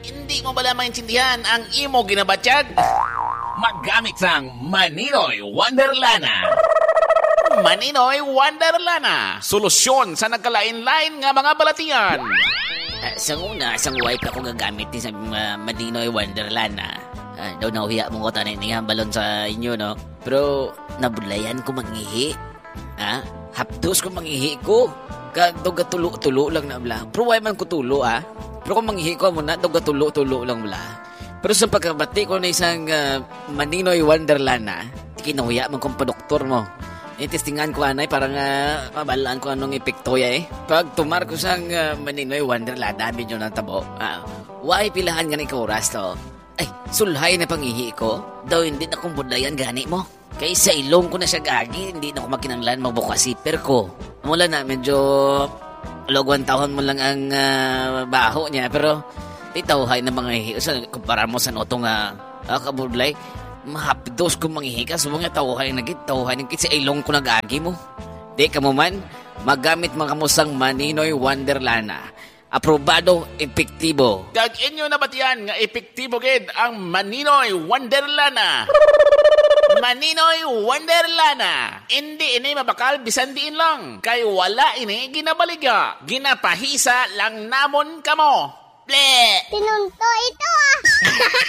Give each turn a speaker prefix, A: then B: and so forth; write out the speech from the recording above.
A: Hindi mo bala maintindihan ang imo ginabatyag?
B: Maggamit sang Maninoy Wonderlana.
A: Maninoy Wonderlana. Solusyon sa nagkalain-lain nga mga balatian.
C: Sa una, sang wipe ako gagamit ni sa Maninoy Wonderlana. Daw nahuhiya mong ko tanin nga balon sa inyo, no? Pero nabulayan ko mangihi. Hapdos ko mangihi ko. Kag tulo-tulo lang na bla. Pero why man ko tulo, Pero kung mangihi ko muna, tulo-tulo lang bla. Pero sa pagkabati ko na isang Maninoy Wonderlana, kinahuya man kong padoktor mo. Testingan ko anay, parang mabalaan ko anong epekto ya Pag tumar ko sang Maninoy Wonderlana, medyo natabo. Why pilahan nga ni oras to? Ay, sulhay na pangihi ko. Daw hindi na kong budlayan gani mo. Kaya sa ilong ko na siya gagi, hindi na ako makinanglan magbukas siper ko. Mula na, medyo logwan tahon mo lang ang baho niya. Pero, titawhay na mga hihi. Kumpara mo sa notong kabudlay, mahapdos kong mangihi ka. So, mga tawhay na sa ilong ko na gagi mo. Di ka mo man, magamit mga kamusang Maninoy Wonderlana. Aprobado, epektibo.
A: Kag inyo na batian nga epektibo gid ang Maninoy Wonderlana. Maninoy Wonderlana. Hindi ini mabakal bisan diin lang. Kay wala ini ginabaliga. Ginapahisa lang namon kamo. Ble!
D: Tinunto ito